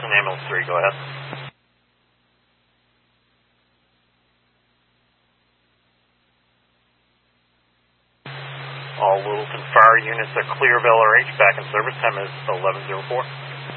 Littleton Ambulance 3, go ahead. All Littleton Fire units at Clear of LRH back in service. Time is 11:04.